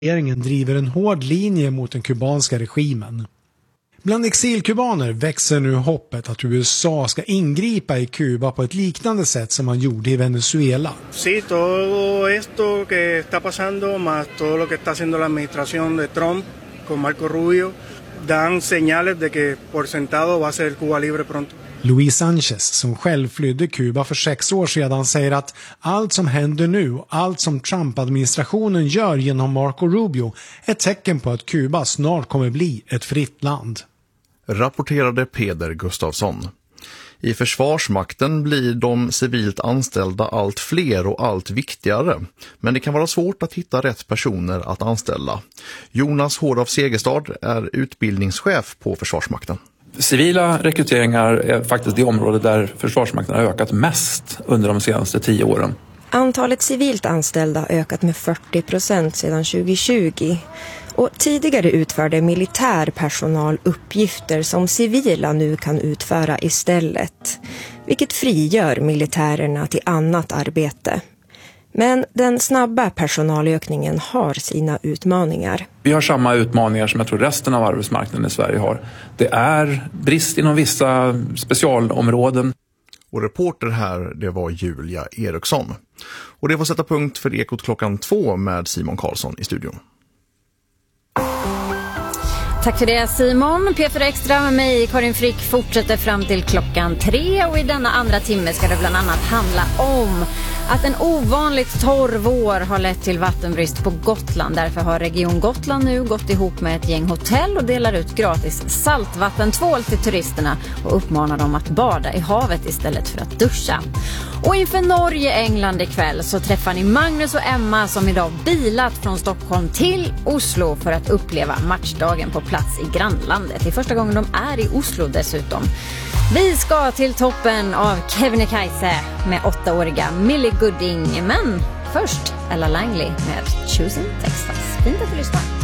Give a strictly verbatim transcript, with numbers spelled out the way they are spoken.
Regeringen driver en hård linje mot den kubanska regimen. Bland exilkubaner växer nu hoppet att U S A ska ingripa i Kuba på ett liknande sätt som man gjorde i Venezuela. Sí, todo esto que está pasando más todo lo que está haciendo la administración de Trump con Marco Rubio dan señales de que por sentado va a ser Cuba libre pronto. Luis Sanchez, som själv flydde Kuba för sex år sedan, säger att allt som händer nu, allt som Trump-administrationen gör genom Marco Rubio, är ett tecken på att Kuba snart kommer bli ett fritt land. Rapporterade Peder Gustafsson. I Försvarsmakten blir de civilt anställda allt fler och allt viktigare, men det kan vara svårt att hitta rätt personer att anställa. Jonas Hård av Segerstad är utbildningschef på Försvarsmakten. Civila rekryteringar är faktiskt det område där Försvarsmakten har ökat mest under de senaste tio åren. Antalet civilt anställda har ökat med fyrtio procent sedan tjugohundratjugo. Och tidigare utförde militärpersonal uppgifter som civila nu kan utföra istället, vilket frigör militärerna till annat arbete. Men den snabba personalökningen har sina utmaningar. Vi har samma utmaningar som jag tror resten av arbetsmarknaden i Sverige har. Det är brist inom vissa specialområden. Och reporter här, det var Julia Eriksson. Och det var sätta punkt för Ekot klockan två med Simon Karlsson i studion. Tack för det Simon. P fyra Extra med mig, Karin Frick, fortsätter fram till klockan tre. Och i denna andra timme ska det bland annat handla om att en ovanligt torr vår har lett till vattenbrist på Gotland. Därför har Region Gotland nu gått ihop med ett gäng hotell och delar ut gratis saltvattentvål till turisterna och uppmanar dem att bada i havet istället för att duscha. Och inför Norge-England ikväll så träffar ni Magnus och Emma som idag bilat från Stockholm till Oslo för att uppleva matchdagen på plats i grannlandet. Det är första gången de är i Oslo dessutom. Vi ska till toppen av Kebnekaise med åttaåriga Millie Gooding. Men först Ella Langley med Choosing Texas. Fint att du lyssnar.